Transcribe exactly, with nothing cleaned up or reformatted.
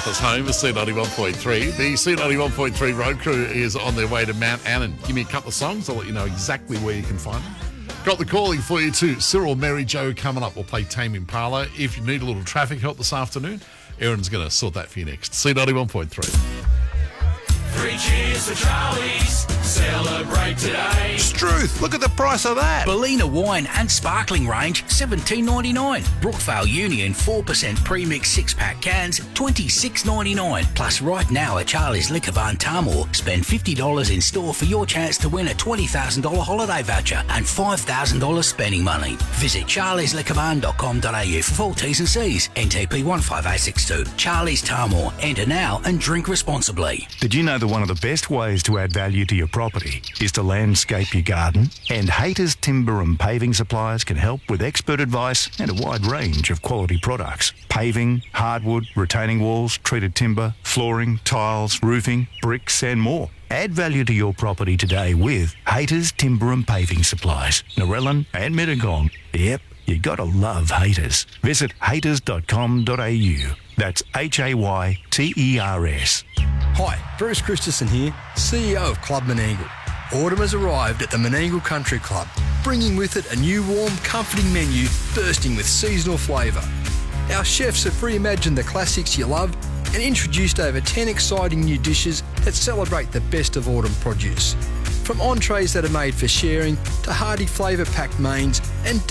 Martha's home is C ninety-one point three. The C ninety-one point three road crew is on their way to Mount Annan. Give me a couple of songs, I'll let you know exactly where you can find them. Got the calling for you too. Cyril, Mary Jo coming up. We'll play Tame Impala. If you need a little traffic help this afternoon, Erin's going to sort that for you next. C ninety-one point three. Three cheers for Charlie's. Celebrate today. Struth, look at the price of that. Bellina wine and sparkling range, seventeen ninety-nine. Brookvale Union four percent premix six-pack cans, twenty-six ninety-nine. Plus right now at Charlie's Liquor Barn Tamworth, spend fifty dollars in store for your chance to win a twenty thousand dollars holiday voucher and five thousand dollars spending money. Visit charlies liquor barn dot com dot a u for full T's and C's. N T P one five eight six two. Charlie's Tamworth. Enter now and drink responsibly. Did you know that one of the best ways to add value to your property is to landscape your garden? And Haters Timber and Paving Supplies can help with expert advice and a wide range of quality products. Paving, hardwood, retaining walls, treated timber, flooring, tiles, roofing, bricks and more. Add value to your property today with Haters Timber and Paving Supplies. Narellan and Mittagong. Yep, you gotta love Haters. Visit haters dot com dot a u. That's H A Y T E R S. Hi, Bruce Christensen here, C E O of Club Menangle. Autumn has arrived at the Menangle Country Club, bringing with it a new warm, comforting menu bursting with seasonal flavour. Our chefs have reimagined the classics you love and introduced over ten exciting new dishes that celebrate the best of autumn produce. From entrees that are made for sharing to hearty flavour-packed mains and